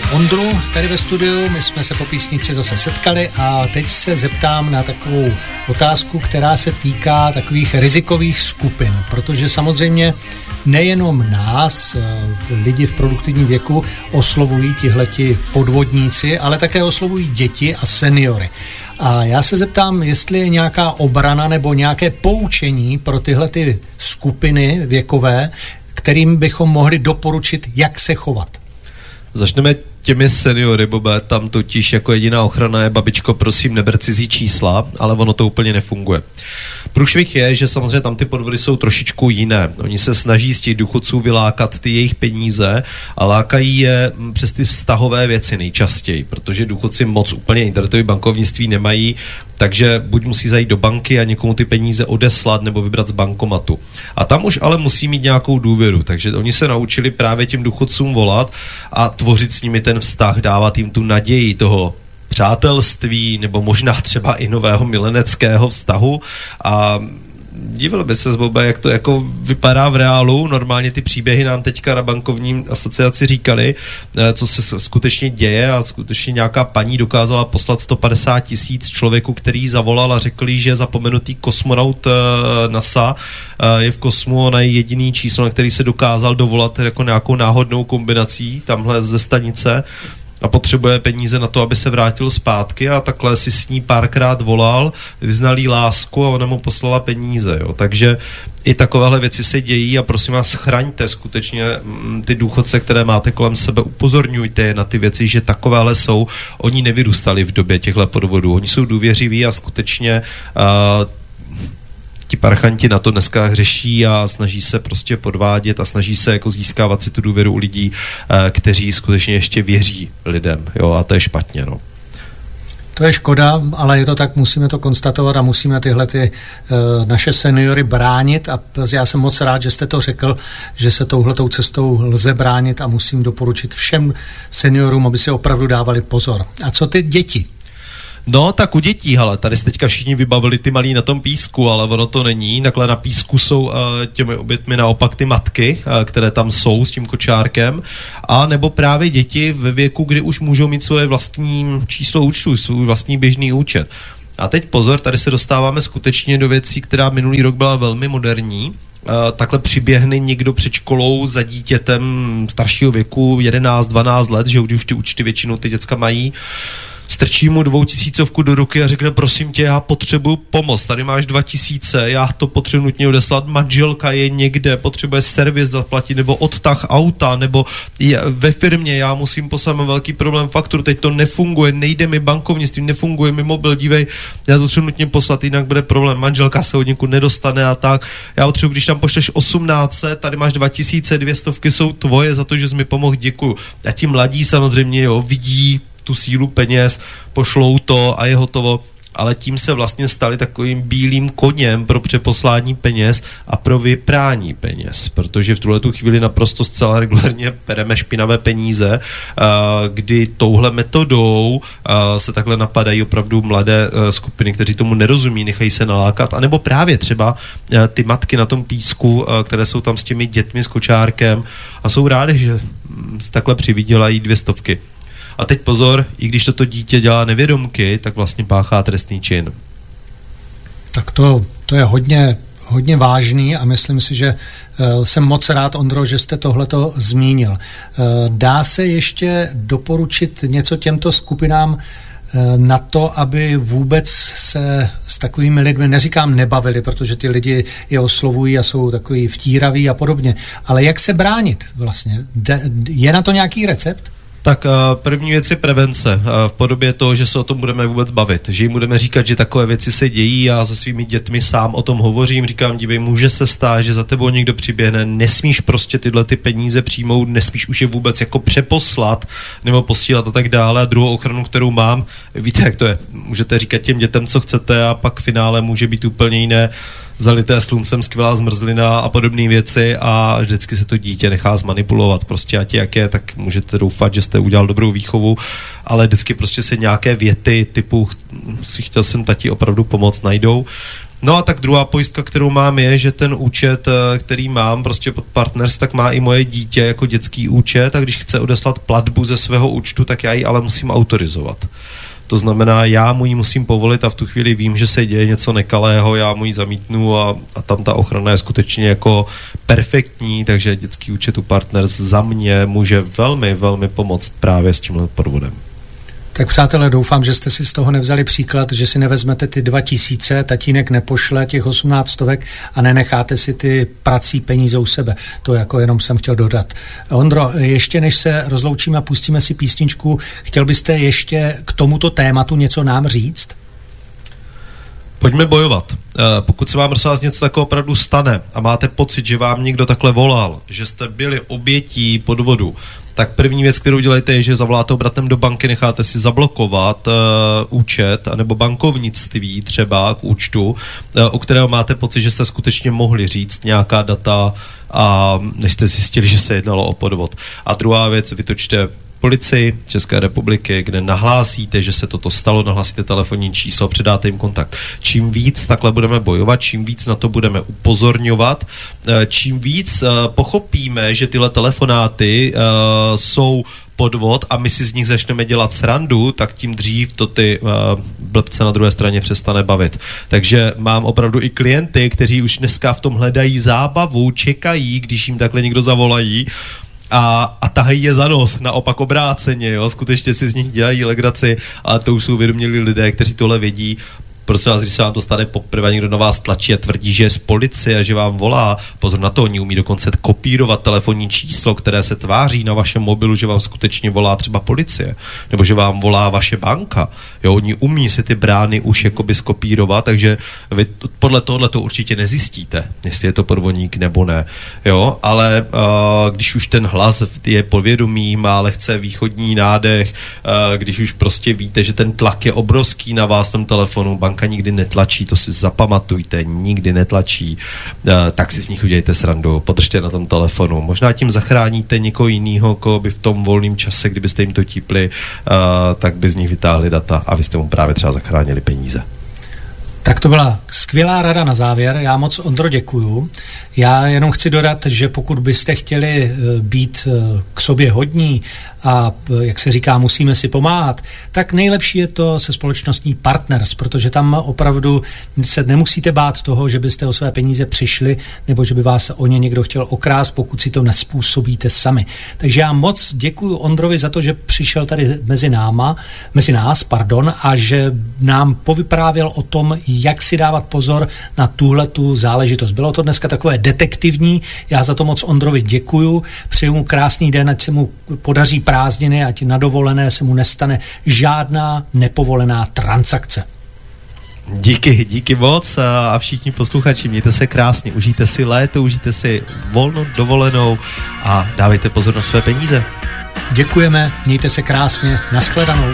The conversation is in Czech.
Ondru tady ve studiu, my jsme se po písnici zase setkali a teď se zeptám na takovou otázku, která se týká takových rizikových skupin, protože samozřejmě nejenom nás, lidi v produktivním věku, oslovují tihleti podvodníci, ale také oslovují děti a seniory. A já se zeptám, jestli je nějaká obrana nebo nějaké poučení pro tyhle ty skupiny věkové, kterým bychom mohli doporučit, jak se chovat. Začneme těmi seniory, Bobe, tam totiž jako jediná ochrana je babičko, prosím, neber cizí čísla, ale ono to úplně nefunguje. Průšvih je, že samozřejmě tam ty podvody jsou trošičku jiné. Oni se snaží z těch důchodců vylákat ty jejich peníze a lákají je přes ty vztahové věci nejčastěji, protože důchodci moc úplně internetové bankovnictví nemají, takže buď musí zajít do banky a někomu ty peníze odeslat nebo vybrat z bankomatu. A tam už ale musí mít nějakou důvěru, takže oni se naučili právě těm důchodcům volat a tvořit s nimi ten vztah, dávat jim tu naději toho přátelství nebo možná třeba i nového mileneckého vztahu a divil by se, Bobe, jak to jako vypadá v reálu. Normálně ty příběhy nám teďka na bankovní asociaci říkali, co se skutečně děje a skutečně nějaká paní dokázala poslat 150 000 člověku, který jí zavolal a řekl jí, že je zapomenutý kosmonaut NASA, je v kosmu, ona je jediný číslo, na který se dokázal dovolat jako nějakou náhodnou kombinací tamhle ze stanice a potřebuje peníze na to, aby se vrátil zpátky a takhle si s ní párkrát volal, vyznal jí lásku a ona mu poslala peníze, jo. Takže i takovéhle věci se dějí a prosím vás, chraňte skutečně ty důchodce, které máte kolem sebe, upozorňujte je na ty věci, že takovéhle jsou, oni nevyrůstali v době těchto podvodů, oni jsou důvěřiví a skutečně ti parchanti na to dneska hřeší a snaží se prostě podvádět a snaží se jako získávat si tu důvěru u lidí, kteří skutečně ještě věří lidem, jo, a to je špatně, no. To je škoda, ale je to tak, musíme to konstatovat a musíme tyhle naše seniory bránit a já jsem moc rád, že jste to řekl, že se touhletou cestou lze bránit a musím doporučit všem seniorům, aby si opravdu dávali pozor. A co ty děti? No, tak u dětí, hele, tady se teďka všichni vybavili ty malí na tom písku, ale ono to není. Takhle na písku jsou těmi obětmi naopak ty matky, které tam jsou s tím kočárkem, a nebo právě děti ve věku, kdy už můžou mít svoje vlastní číslo účtu, svůj vlastní běžný účet. A teď pozor, tady se dostáváme skutečně do věcí, která minulý rok byla velmi moderní. Takhle přiběhne někdo před školou za dítětem staršího věku, 11-12 let, že už ty účty většinou ty děcka mají, strčí mu 2000 do ruky a řekne, prosím tě, já potřebuju pomoc, tady máš 2000, já to potřebuji nutně odeslat, manželka je někde, potřebuje servis zaplatit, nebo odtah auta, nebo ve firmě, já musím poslat, mám velký problém faktur, teď to nefunguje, nejde mi bankovnictví, nefunguje mi mobil, dívej, já to potřebuji nutně poslat, jinak bude problém, manželka se od někud nedostane a tak, já potřebuji, když tam pošleš 1800, tady máš 2000, 200 jsou tvoje za to, že jsi mi pomohl, děkuju. A ti mladí samozřejmě, jo, vidí tu sílu peněz, pošlou to a je hotovo, ale tím se vlastně stali takovým bílým koněm pro přeposlání peněz a pro vyprání peněz, protože v tuhletu chvíli naprosto zcela regulárně pereme špinavé peníze, kdy touhle metodou se takhle napadají opravdu mladé skupiny, kteří tomu nerozumí, nechají se nalákat, anebo právě třeba ty matky na tom písku, které jsou tam s těmi dětmi s kočárkem a jsou rádi, že takhle přivydělají 200. A teď pozor, i když toto dítě dělá nevědomky, tak vlastně páchá trestný čin. Tak to je hodně vážný a myslím si, že jsem moc rád, Ondro, že jste tohleto zmínil. Dá se ještě doporučit něco těmto skupinám na to, aby vůbec se s takovými lidmi, neříkám nebavili, protože ty lidi je oslovují a jsou takový vtíraví a podobně, ale jak se bránit vlastně? Je na to nějaký recept? Tak první věc je prevence v podobě toho, že se o tom budeme vůbec bavit, že jim budeme říkat, že takové věci se dějí, já se svými dětmi sám o tom hovořím, říkám, dívej, může se stát, že za tebou někdo přiběhne, nesmíš prostě tyhle ty peníze přijmout, nesmíš už je vůbec jako přeposlat nebo posílat a tak dále. A druhou ochranu, kterou mám, víte, jak to je, můžete říkat těm dětem, co chcete a pak v finále může být úplně jiné, zalité sluncem skvělá zmrzlina a podobné věci a vždycky se to dítě nechá zmanipulovat. Prostě ať jak je, tak můžete doufat, že jste udělal dobrou výchovu, ale vždycky prostě se nějaké věty typu si chtěl jsem tati opravdu pomoct najdou. No a tak druhá pojistka, kterou mám, je, že ten účet, který mám prostě pod Partners, tak má i moje dítě jako dětský účet a když chce odeslat platbu ze svého účtu, tak já ji ale musím autorizovat. To znamená, já mu ji musím povolit a v tu chvíli vím, že se děje něco nekalého, já mu ji zamítnu a tam ta ochrana je skutečně jako perfektní, takže dětský účet u Partners za mě může velmi, velmi pomoct právě s tímhle podvodem. Tak přátelé, doufám, že jste si z toho nevzali příklad, že si nevezmete ty 2000, tatínek nepošle těch 18 a nenecháte si ty prací peníze u sebe. To jako jenom jsem chtěl dodat. Ondro, ještě než se rozloučíme a pustíme si písničku, chtěl byste ještě k tomuto tématu něco nám říct? Pojďme bojovat. Pokud se vám něco takového opravdu stane a máte pocit, že vám někdo takhle volal, že jste byli obětí podvodu, tak první věc, kterou dělejte, je, že zavoláte obratem do banky, necháte si zablokovat účet anebo bankovnictví třeba k účtu, u kterého máte pocit, že jste skutečně mohli říct nějaká data a než jste zjistili, že se jednalo o podvod. A druhá věc, vytočte policii České republiky, kde nahlásíte, že se toto stalo, nahlásíte telefonní číslo, předáte jim kontakt. Čím víc takhle budeme bojovat, čím víc na to budeme upozorňovat, čím víc pochopíme, že tyhle telefonáty jsou podvod a my si z nich začneme dělat srandu, tak tím dřív to ty blbce na druhé straně přestane bavit. Takže mám opravdu i klienty, kteří už dneska v tom hledají zábavu, čekají, když jim takhle někdo zavolají, a tahají je za nos, naopak obráceně, jo, skutečně si z nich dělají legraci, ale to už jsou uvědomilí lidé, kteří tohle vědí. Prosím vás, když se vám to stane poprvé, někdo na vás tlačí a tvrdí, že je z policie a že vám volá, pozor na to, oni umí dokonce kopírovat telefonní číslo, které se tváří na vašem mobilu, že vám skutečně volá třeba policie, nebo že vám volá vaše banka. Jo, oni umí si ty brány už jakoby skopírovat, takže vy podle tohle to určitě nezjistíte, jestli je to podvodník nebo ne. Jo, ale když už ten hlas je podvědomý, má lehce východní nádech, když už prostě víte, že ten tlak je obrovský na vás v tom telefonu, banka nikdy netlačí, to si zapamatujte, nikdy netlačí, tak si z nich udělejte srandu, podržte na tom telefonu. Možná tím zachráníte někoho jiného, koho by v tom volném čase, kdybyste jim to típli, tak by z nich vytáhli data a vy jste mu právě třeba zachránili peníze. Tak to byla skvělá rada na závěr. Já moc, Ondro, děkuju. Já jenom chci dodat, že pokud byste chtěli být k sobě hodní a, jak se říká, musíme si pomáhat, tak nejlepší je to se společností Partners, protože tam opravdu se nemusíte bát toho, že byste o své peníze přišli nebo že by vás o ně někdo chtěl okrást, pokud si to nespůsobíte sami. Takže já moc děkuju Ondrovi za to, že přišel tady mezi nás, a že nám povyprávěl o tom, jak si dávat pozor na tuhletu záležitost. Bylo to dneska takové detektivní, já za to moc Ondrovi děkuju, přeju mu krásný den, ať se mu podaří prázdniny, ať na dovolené se mu nestane žádná nepovolená transakce. Díky moc a všichni posluchači, mějte se krásně, užijte si léto, užijte si volno, dovolenou a dávejte pozor na své peníze. Děkujeme, mějte se krásně, nashledanou.